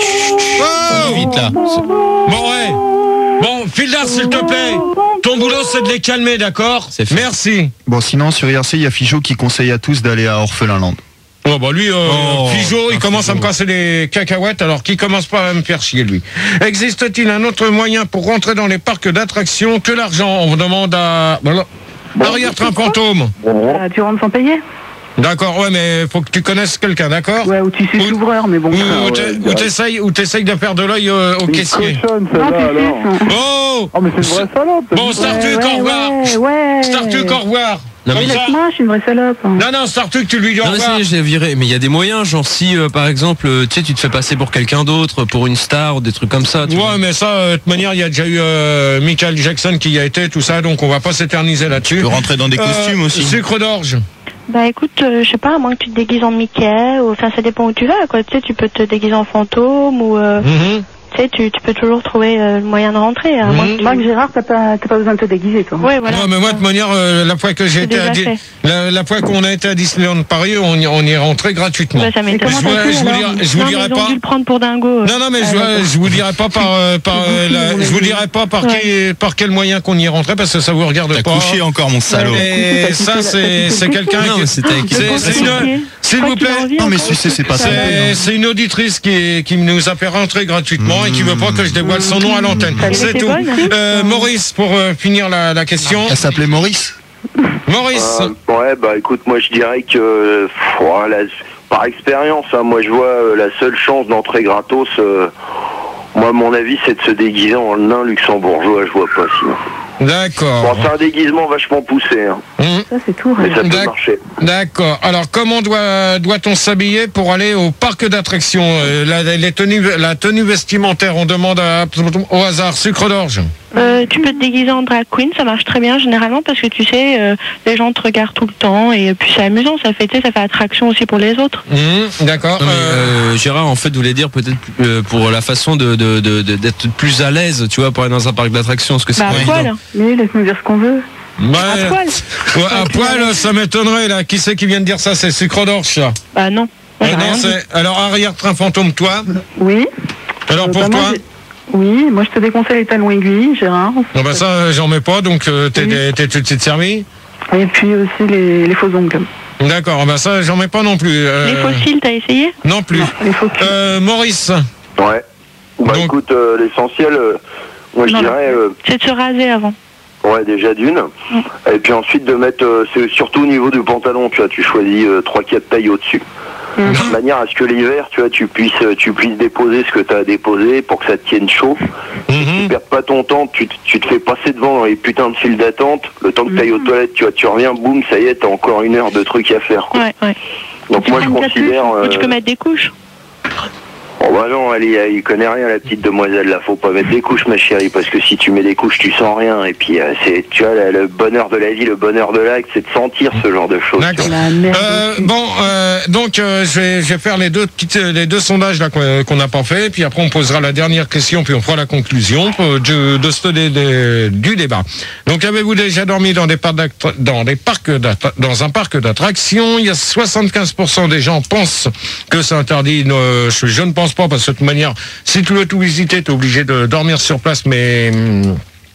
Oh, vite là. Bon, ouais. Bon, Fildar, s'il te plaît. Ton boulot, c'est de les calmer, d'accord? Merci. Bon, sinon, sur I R C, il y a Figeaud qui conseille à tous d'aller à Orphelinland. Oh bah lui, euh, oh, Figeaud, il commence Figeaud. à me casser les cacahuètes, alors qu'il commence pas à me faire chier, lui. Existe-t-il un autre moyen pour rentrer dans les parcs d'attractions que l'argent? On vous demande à... Voilà. Arrière-train fantôme. Ah, tu rentres sans payer? D'accord, ouais, mais faut que tu connaisses quelqu'un, d'accord? Ouais, ou tu suis l'ouvreur, mais bon. Ou, ah, ou, t'es, ouais, ou, t'essayes, ou t'essayes de faire de l'œil euh, au Une caissier. cochonne, Non, celle-là, tu alors. Oh Oh, mais c'est une vraie salope. Bon, Startuc, ouais, au revoir. Ouais, ouais. Startuc, au revoir. Non, mais Comme ça. Laisse-moi, je suis une vraie salope. Non, non, Startuc, tu lui dis au Non mais ça revoir. y est, je l'ai viré. Mais il y a des moyens, genre si euh, par exemple, euh, tu sais, tu te fais passer pour quelqu'un d'autre, pour une star ou des trucs comme ça. Tu Ouais, vois. mais ça, euh, de toute manière, il y a déjà eu euh, Michael Jackson qui y a été, tout ça, donc on va pas s'éterniser là-dessus. Tu peux rentrer dans des costumes Euh, aussi. Sucre d'orge. Bah écoute, euh, je sais pas, à moins que tu te déguises en Mickey, ou enfin ça dépend où tu vas, quoi. Tu sais, tu peux te déguiser en fantôme, ou euh, Mhm. tu sais, tu, tu peux toujours trouver euh, le moyen de rentrer. À moins que tu- Marc Gérard, t'as pas, t'as pas besoin de te déguiser, toi. Ouais, voilà. Ouais, mais moi, de manière, euh, la fois que j'ai C'est été à déjà Di- fait. la, la fois qu'on a été à Disneyland Paris, on y, on y est rentré gratuitement. Bah, ça m'étonne. Je, comment vous- t'as fait, je vous alors dirai, je vous Non, mais dirai ils ont pas. dû le prendre pour dingo. euh. Non, non, mais Ah, je, d'accord. je vous dirai pas par, euh, par, euh, la- je vous dirai pas par, qui, par quel moyen qu'on y est rentré parce que ça vous regarde T'as pas. couché encore, mon salaud. Et T'as ça, quitté la- c'est, t'as c'est quitté quelqu'un Non, qui. mais c'était avec- C'est, c'est une, s'il vous plaît. Non, mais sucer, c'est pas ça. C'est, c'est une auditrice qui, qui nous a fait rentrer gratuitement et qui veut pas que je dévoile son nom à l'antenne. Elle C'est était tout. bonne, hein. Euh, Maurice, pour euh, finir la, la question. Elle s'appelait Maurice. Maurice. Euh, ouais, bah écoute, moi je dirais que, euh, pff, voilà, par expérience, hein, moi je vois euh, la seule chance d'entrer gratos, euh, moi à mon avis c'est de se déguiser en nain luxembourgeois, je vois pas sinon. D'accord. Bon, c'est un déguisement vachement poussé, hein, Hum, Ça, c'est tout. mais ouais. ça peut D'ac- marcher. D'accord. Alors, comment doit, doit-on s'habiller pour aller au parc d'attractions? Euh, la, les tenues, la tenue vestimentaire, on demande à, au hasard. Sucre d'orge. Euh, tu peux te déguiser en drag queen, ça marche très bien généralement parce que tu sais, euh, les gens te regardent tout le temps et puis c'est amusant, ça fait, tu sais, ça fait attraction aussi pour les autres. Hum, D'accord. Non, mais, Euh, euh, Gérard en fait voulait dire peut-être euh, pour la façon de, de, de- de- d'être plus à l'aise, tu vois, pour aller dans un parc d'attractions, parce que c'est Bah, pas à évident. poil. Mais laisse-nous dire ce qu'on veut. ouais. À poil. Ouais, à poil, ça m'étonnerait, là. Qui c'est qui vient de dire ça? C'est Sucre d'orge, ça. Bah non. Euh, Moi, j'ai non, rien dit. c'est, alors, arrière-train fantôme, toi. Oui. Alors, Euh, pour bah, moi, toi? j'ai- Oui, moi je te déconseille les talons aiguilles, Gérard. Non, bah, ça, j'en mets pas, donc, euh, t'es, Oui. t'es, t'es tout de suite servi. Et puis aussi les, les faux ongles. D'accord, bah, ça, j'en mets pas non plus. euh, Les fossiles, t'as essayé? Non plus. Non, les faux culs. Euh, Maurice. Ouais. Bah Donc- écoute, euh, l'essentiel, euh, moi je Non, dirais, euh, C'est de se raser avant. ouais déjà d'une, et puis ensuite de mettre, euh, c'est surtout au niveau du pantalon, tu vois, tu choisis euh, trois quatre tailles au-dessus. Mhm. De manière à ce que l'hiver, tu vois, tu puisses, euh, tu puisses déposer ce que tu as à déposer pour que ça te tienne chaud. Tu Mhm. perds pas ton temps, tu, te- tu te fais passer devant dans les putains de files d'attente, le temps que tu ailles aux toilettes, tu vois, tu reviens, boum, ça y est, t'as encore une heure de trucs à faire, quoi. Ouais, ouais. Donc Tu moi je prends une capuche, considère... ou tu euh, peux mettre des couches. Oh bah non, elle, est- il connaît rien la petite demoiselle là, faut pas mettre des couches ma chérie, parce que si tu mets des couches tu sens rien, et puis euh, c'est, tu vois, le, le bonheur de la vie, le bonheur de l'acte, c'est de sentir ce genre de choses. D'accord. tu vois. La merde. Euh, bon, euh, donc euh, je, vais, je vais faire les deux petites, les deux sondages là qu'on qu'on n'a pas fait, puis après on posera la dernière question, puis on fera la conclusion euh, de, de ce dé- dé- du débat. Donc avez-vous déjà dormi dans des parcs d'attra- dans des parcs d'attra- dans un parc d'attractions? Il y a soixante-quinze pour cent des gens pensent que c'est interdit. Euh, je, je ne pense pas, parce que de toute manière, si tu veux tout visiter, tu es obligé de dormir sur place, mais hum,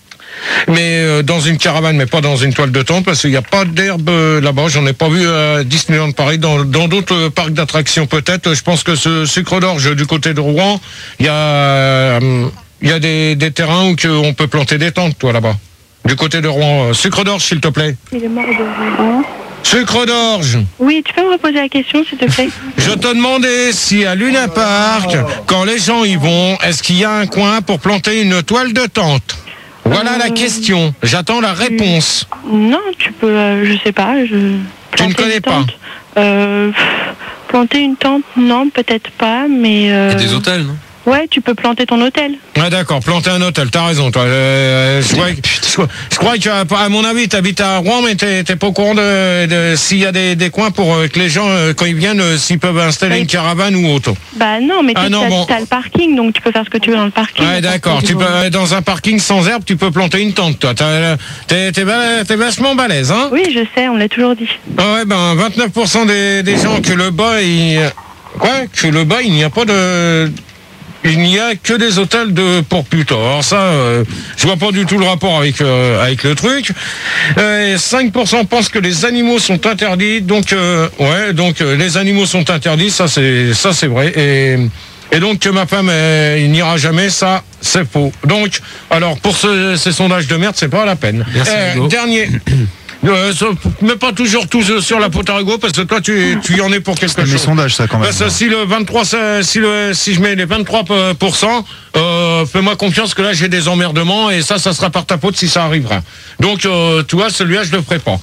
mais euh, dans une caravane, mais pas dans une toile de tente, parce qu'il n'y a pas d'herbe euh, là-bas. J'en ai pas vu à Disneyland Paris. Dans dans d'autres euh, parcs d'attractions peut-être. Je pense que ce Sucre d'orge du côté de Rouen, il y a euh, il y a des, des terrains où que on peut planter des tentes, toi là-bas. Du côté de Rouen. Euh, sucre d'orge, s'il te plaît. Il est mort de hein? Sucre d'orge. Oui, tu peux me reposer la question, s'il te plaît? Je te demandais si à Luna Park, quand les gens y vont, est-ce qu'il y a un coin pour planter une toile de tente? Voilà euh... la question. J'attends la réponse. Non, tu peux, euh, je sais pas. Je... Tu ne connais pas? euh, Planter une tente, non, peut-être pas, mais... Euh... Il y a des hôtels, non? Ouais, tu peux planter ton hôtel. Ah d'accord, planter un hôtel, t'as raison toi. Euh, je, crois, je, je crois que, à mon avis, t'habites à Rouen, mais t'es, t'es pas au courant de, de s'il y a des, des coins pour que les gens, quand ils viennent, s'ils peuvent installer bah, une caravane ou autre. Bah non, mais ah, non, t'as, bon. t'as le parking, donc tu peux faire ce que tu veux dans le parking. Ouais d'accord, tu peux, dans un parking sans herbe, tu peux planter une tente toi. T'as, t'es, t'es, t'es vachement balèze, hein? Oui, je sais, on l'a toujours dit. Ah ouais, ben vingt-neuf pour cent des, des gens que le bas, il... Quoi? Que le bas, il n'y a pas de... Il n'y a que des hôtels de pour pute. Alors ça, euh, je vois pas du tout le rapport avec euh, avec le truc. Euh, et cinq pour cent pensent que les animaux sont interdits. Donc euh, ouais, donc euh, les animaux sont interdits. Ça c'est ça c'est vrai. Et et donc que ma femme euh, il n'ira jamais. Ça c'est faux. Donc alors pour ce, ces sondages de merde, c'est pas la peine. Merci, euh, dernier. Euh, mais pas toujours tous sur la pote à rigo parce que toi tu, tu y en es pour quelque chose. C'est mes sondages ça quand même. Parce que si le vingt-trois, si, le, si je mets les vingt-trois pour cent, euh, fais-moi confiance que là j'ai des emmerdements et ça, ça sera par ta faute si ça arrivera. Donc euh, tu vois, celui-là je le ferai pas.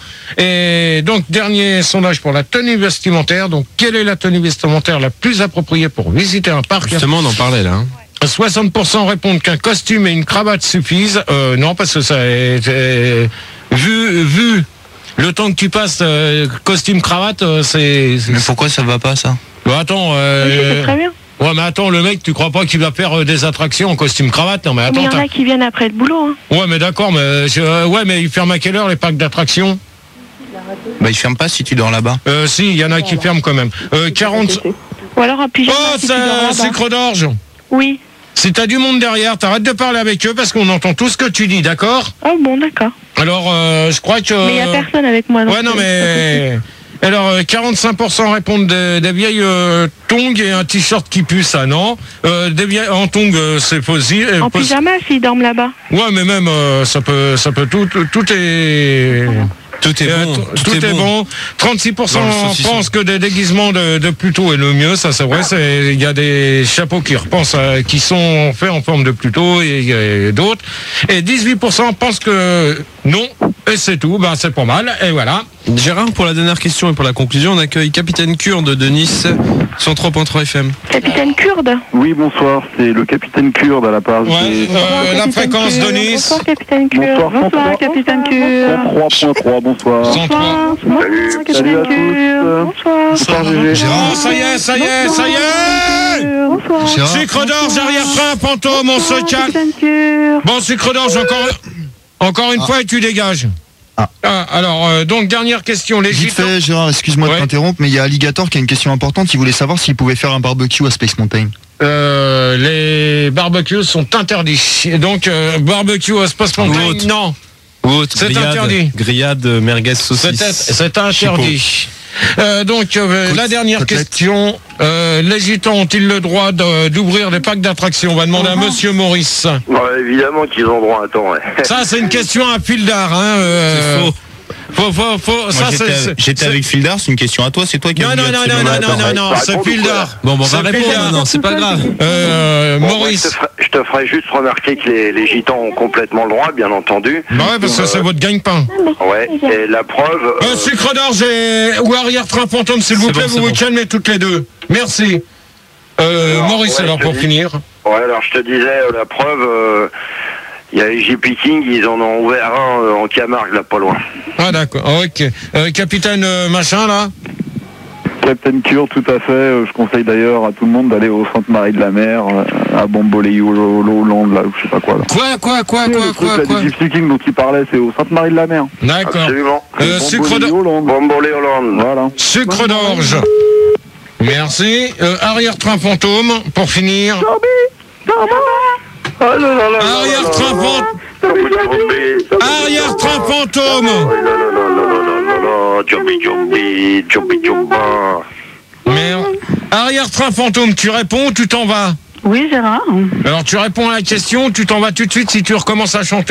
Et donc dernier sondage pour la tenue vestimentaire. Donc quelle est la tenue vestimentaire la plus appropriée pour visiter un parc? Justement, on en parlait là. Hein. soixante pour cent répondent qu'un costume et une cravate suffisent. Euh, non, parce que ça est, est vu vu le temps que tu passes euh, costume cravate, euh, c'est, c'est. Mais pourquoi ça va pas ça? Bah, attends. Euh, oui, c'est très bien. Ouais, mais attends, le mec, tu crois pas qu'il va faire euh, des attractions en costume cravate? Non, mais attends. Mais il y en a qui viennent après le boulot. Hein. Ouais, mais d'accord, mais je, euh, ouais, mais ils ferment à quelle heure les parcs d'attractions? Bah ils ferment pas si tu dors là-bas. Euh, si, il y en a qui ferment quand même. Euh, quarante. Ou alors un pyjama. Oh, si c'est sucre d'orge. Oui. Si t'as du monde derrière, t'arrêtes de parler avec eux parce qu'on entend tout ce que tu dis, d'accord? Oh bon, d'accord. Alors, euh, je crois que... Mais il n'y a personne avec moi. Donc ouais, non, mais... Alors, euh, quarante-cinq pour cent répondent des, des vieilles euh, tongs et un t-shirt qui pue, ça, non. Euh, des vieilles... En tongs, euh, c'est possible. En possi- pyjama, s'ils dorment là-bas. Ouais, mais même, euh, ça peut... Ça peut tout, tout, tout est... Tout est Euh, bon. t- tout, est, bon. trente-six pour cent Dans le saucisson. pensent que des déguisements de, de Pluto est le mieux. Ça, c'est vrai. C'est- Il y a des chapeaux qui repensent, à- qui sont faits en forme de Pluto et, et d'autres. Et dix-huit pour cent pensent que non. Et c'est tout. Ben, c'est pas mal. Et voilà. Gérard, pour la dernière question et pour la conclusion, on accueille Capitaine Kurde de Nice, cent trois point trois F M. Capitaine Kurde. Oui, bonsoir, c'est le capitaine Kurde à la part. Ouais, euh, la fréquence de Nice. Bonsoir, Capitaine Kurde. Bonsoir, Bonsoir, capitaine Kurde. trois point trois, bonsoir. cent trois. Bonsoir, Salut Capitaine à tous. Kurde. Bonsoir. Bonsoir, Gégé. Oh, ça y est, ça y est, ça y est. Bonsoir. Gérard, Sucre d'orge, arrière-train, fantôme, on se calme. Capitaine Kurde. Bon, sucre d'orge, encore, encore une fois et tu dégages. Ah. Ah, alors, euh, donc, dernière question. Les Vite gitans... fait, Gérard, excuse-moi Ouais. de t'interrompre, mais il y a Alligator qui a une question importante. Il voulait savoir s'il pouvait faire un barbecue à Space Mountain. Euh, les barbecues sont interdits. Et donc, euh, barbecue à Space Mountain, Haute. non. Haute, C'est grillade, interdit. Grillade, merguez, C'est, saucisse. c'est interdit. Euh, donc, euh, Côte- la dernière côtelette. question. Euh, les gitans ont-ils le droit de- d'ouvrir des parcs d'attractions? On va demander à Monsieur Maurice. Ouais, évidemment qu'ils ont droit à temps, ouais. Ça, c'est une question à fil d'art. Hein, euh, C'est faux. Faut, faut, faut, Moi, ça, j'étais, c'est, c'est- j'étais c'est- avec Fildar, c'est une question à toi, c'est toi qui as Non, voulu non, non, non, absolument non, la non, parole. non, non, Bah, c'est raconte fil ou quoi d'art. Bon, bon, on va C'est répondre fil d'art. maintenant, c'est pas grave. Euh, Bon, moi, Maurice. je, te ferai, je te ferai juste remarquer que les, les gitans ont complètement le droit, bien entendu. Bah ouais, parce que Euh, c'est votre gagne-pain. Ouais, et la preuve... Euh, euh, sucre d'orge et... ou arrière-train fantôme, s'il vous C'est plaît, bon, vous c'est vous bon. calmez toutes les deux. Merci. Euh, Alors, Maurice, ouais, alors, je pour te finir. Ouais, alors je te disais, euh, la preuve, euh, il y a les J P King, ils en ont ouvert un euh, en Camargue, là, pas loin. Ah, d'accord, ok. Euh, capitaine euh, machin, là. Captain Kurde, tout à fait. Euh, Je conseille d'ailleurs à tout le monde d'aller au Sainte-Marie de la Mer, euh, à Bamboléo-Hollande, là, ou je sais pas quoi. Là. Quoi, quoi, quoi, Le quoi, truc, quoi, là, quoi du Gypsy King dont il parlait, c'est au Sainte-Marie de la Mer. D'accord. Absolument. Euh, sucre d'orge. Bamboléo-Hollande. Bombolé Hollande. Voilà. Sucre d'orge. Merci. Euh, arrière-train fantôme, pour finir. Oh là là là là Arrière-train fantôme. Arrière-train fantôme. Jumbi jumbi, jumbi jumba. Merde. Arrière-train fantôme, tu réponds ou tu t'en vas? Oui, Gérard. Alors tu réponds à la question, tu t'en vas tout de suite si tu recommences à chanter.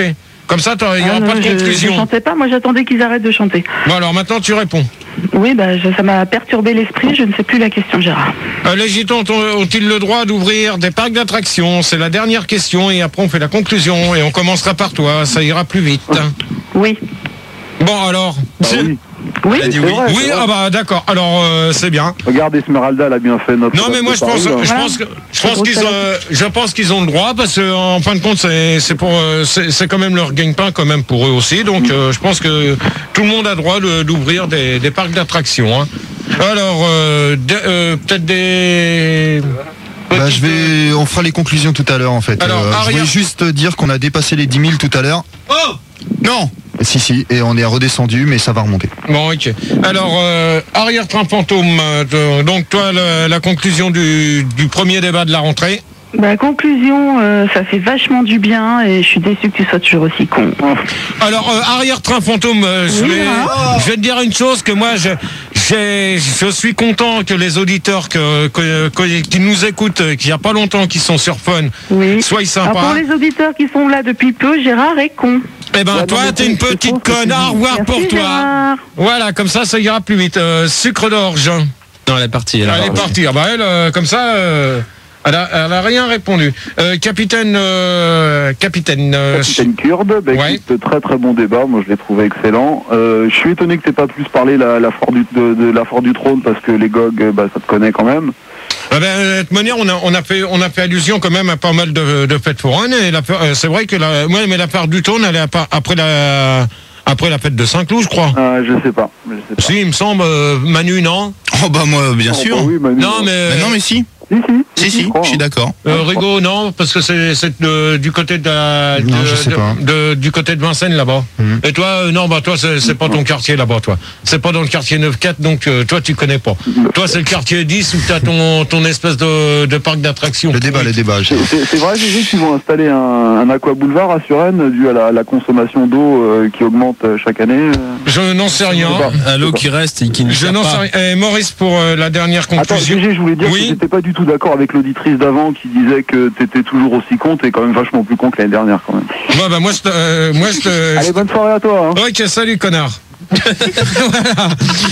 Comme ça, il n'y aura Ah, non, pas de je, conclusion. je chantais pas, moi j'attendais qu'ils arrêtent de chanter. Bon, alors maintenant, tu réponds. Oui, bah, je- ça m'a perturbé l'esprit, je ne sais plus la question, Gérard. Euh, les gitans ont- ont-ils le droit d'ouvrir des parcs d'attractions? C'est la dernière question et après on fait la conclusion et on commencera par toi, ça ira plus vite. Oui. Bon alors. Ah oui. Oui, Elle a dit c'est oui. vrai, Oui, c'est vrai. ah bah d'accord. Alors euh, c'est bien. Regarde, Esmeralda, elle a bien fait notre. Non mais moi je pense, Paris, je hein. pense que, je pense qu'ils, euh, je pense qu'ils ont le droit parce que en fin de compte c'est, c'est pour, euh, c'est, c'est quand même leur gagne-pain quand même pour eux aussi. Donc euh, je pense que tout le monde a droit de- d'ouvrir des, des parcs d'attractions. Hein. Alors euh, de- euh, peut-être des. Bah, petites, je vais, on fera les conclusions tout à l'heure en fait. Alors, Euh, je arrière- voulais juste dire qu'on a dépassé les dix mille tout à l'heure. Oh. Non. Si si, et on est redescendu, mais ça va remonter. Bon, ok. Alors, euh, arrière-train fantôme, euh, donc toi, la, la conclusion du, du premier débat de la rentrée. Bah, conclusion, euh, ça fait vachement du bien et je suis déçue que tu sois toujours aussi con. Alors, euh, arrière-train fantôme, euh, je, Oui, vais, hein. je vais te dire une chose, que moi, je, j'ai, je suis content que les auditeurs que, que- que- qui nous écoutent, euh, qu'il n'y a pas longtemps, qui sont sur Fun, Oui. soient Alors, sympas. pour les auditeurs qui sont là depuis peu, Gérard est con. Eh ben, Ouais, toi, non, mais t'es c'est- une c'est petite faux, ce que tu conne. Au dis. revoir Merci, pour toi. Gérard. Voilà, comme ça, ça ira plus vite. Euh, sucre d'orge. Non, elle est partie. Elle, a- Elle est partie. Ah bah elle, euh, comme ça, euh, elle, a, elle a rien répondu. Euh, capitaine, euh, capitaine. euh, Capitaine Kurde, bah, Ouais. écoute, très très bon débat, moi je l'ai trouvé excellent. Euh, je suis étonné que t'aies pas plus parlé la, la foire du, de, de la foire du trône parce que les G O G, bah, ça te connaît quand même. Ah ben, de toute manière, on a, on a fait, on a fait allusion quand même à pas mal de, de fêtes foraines. Et la, euh, c'est vrai que la, ouais, mais la part du trône, elle est à- après la, après la fête de Saint-Cloud, je crois. Ah, je sais pas. Je sais pas. Si, il me semble, euh, Manu, non? Oh bah moi, bien Oh, sûr. bah oui, Manu, Non, hein. mais, Bah non mais si. Si, si, Si, si, crois, je suis hein. d'accord. euh, Rigaud, non, parce que c'est, c'est de- du côté de, la, Non, de- je sais de- pas. de- du côté de Vincennes là-bas. Mhm. Et toi, euh, non, bah toi, c'est, c'est pas ton quartier là-bas, toi. C'est pas dans le quartier neuf quatre, donc euh, toi, tu connais pas. Toi, c'est le quartier dix où t'as ton, ton espèce de, de parc d'attractions. Le débat, le débat. C'est- C'est c'est vrai, Gégé, qu'ils vont installer un, un aqua boulevard à Suresnes dû à la, la consommation d'eau euh, qui augmente euh, chaque année. euh. Je n'en sais rien. Je sais pas. À l'eau qui reste et qui ne Je sert n'en sais pas. rien. Et Maurice, pour euh, la dernière Attends, conclusion. Gégé, je voulais dire Oui. que j'étais pas du tout d'accord avec l'auditrice d'avant qui disait que t'étais toujours aussi con, t'es quand même vachement plus con que l'année dernière quand même. Ouais, bah, moi, je te, euh, moi, je te- Allez, bonne soirée à toi. Hein. Ok, salut, connard. Voilà.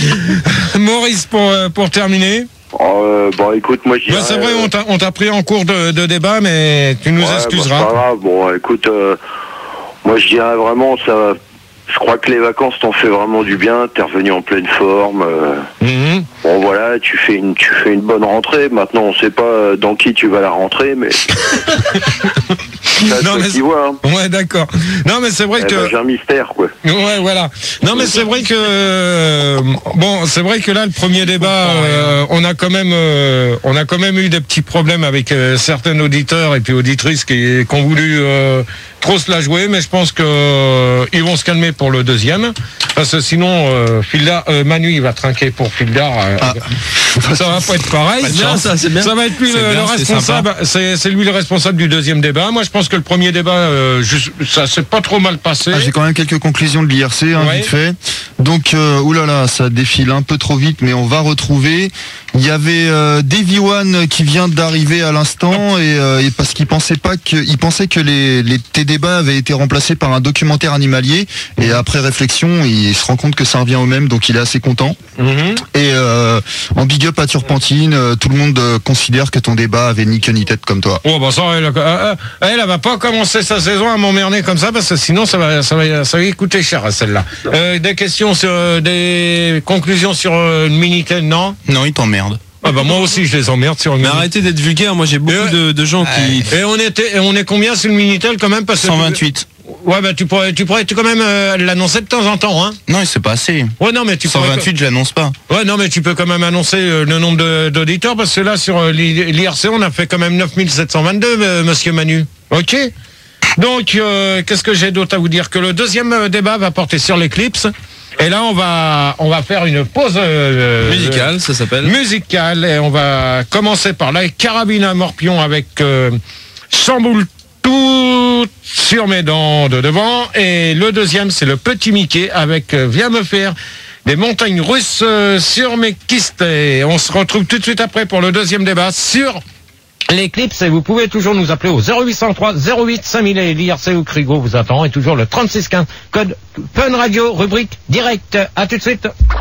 Maurice, pour, euh, pour terminer. Oh, euh, bon, écoute, moi je dirais. Bah, c'est vrai, euh, on t'a, on t'a pris en cours de, de débat, mais tu nous ouais, bah, c'est excuseras. pas grave. Bon, écoute, euh, moi je dirais vraiment, ça. Je crois que les vacances t'ont fait vraiment du bien. T'es revenu en pleine forme. euh, Mhm. Bon voilà, tu fais une, tu fais une bonne rentrée. Maintenant, on sait pas euh, dans qui tu vas la rentrer, mais. C'est Non, mais toi qui vois. Hein. Ouais, d'accord. Non, mais c'est vrai Eh que. ben, j'ai un mystère, quoi. Ouais, voilà. Non, mais c'est vrai que euh, bon, c'est vrai que là, le premier débat, euh, on a quand même, euh, on a quand même eu des petits problèmes avec euh, certains auditeurs et puis auditrices qui, qui ont voulu euh, trop se la jouer, mais je pense que euh, ils vont se calmer pour le deuxième, parce que sinon, euh, Fildar, euh, Manu, il va trinquer pour Fildar. euh, Ah. Ça va pas être pareil. C'est bien, ça, c'est bien. Ça va être lui C'est le, bien, le c'est responsable. C'est c'est lui le responsable du deuxième débat. Moi, je pense que le premier débat, euh, juste- ça s'est pas trop mal passé. Ah, j'ai quand même quelques conclusions de l'I R C, hein, Ouais. vite fait. Donc, euh, oulala, ça défile un peu trop vite, mais on va retrouver. Il y avait euh, Davy One qui vient d'arriver à l'instant et, euh, et parce qu'il pensait pas que, il pensait que les, les tes débats avaient été remplacés par un documentaire animalier et après réflexion, il se rend compte que ça revient au même, donc il est assez content. Mhm. Et euh, en big up à Turpentine, euh, tout le monde euh, considère que ton débat avait ni queue ni tête comme toi. Oh bah ça, elle, euh, euh, elle, elle va pas commencer sa saison à m'emmerder comme ça parce que sinon ça va, ça va, ça va lui coûter cher à celle-là. Euh, des questions sur, euh, des conclusions sur euh, le Minitel, non? Non, il t'emmerde. Ah bah moi aussi je les emmerde sur le Mais Minitel. arrêtez d'être vulgaire, moi j'ai beaucoup Euh, de, de gens qui... Et on était, et on est combien sur le Minitel quand même parce que cent vingt-huit. Ouais bah tu pourrais, tu pourrais quand même euh, l'annoncer de temps en temps, hein. Non, c'est pas assez. Ouais non mais tu pourrais- cent vingt-huit, je l'annonce pas. Ouais, non, mais tu peux quand même annoncer euh, le nombre de- d'auditeurs, parce que là, sur euh, l'I R C, on a fait quand même neuf mille sept cent vingt-deux, euh, monsieur Manu. Ok. Donc, euh, qu'est-ce que j'ai d'autre à vous dire? Que le deuxième euh, débat va porter sur l'éclipse. Et là, on va, on va faire une pause euh, Musicale, ça s'appelle. musicale. Et on va commencer par la carabine à morpion avec euh, Chamboule tout sur mes dents de devant. Et le deuxième, c'est le petit Mickey avec euh, Viens me faire des montagnes russes euh, sur mes kystes. Et on se retrouve tout de suite après pour le deuxième débat sur l'éclipse, et vous pouvez toujours nous appeler au zéro huit cent trois zéro huit cinq mille et l'I R C ou Crigo vous attend, et toujours le trente-six quinze, code Fun Radio, rubrique direct. À tout de suite.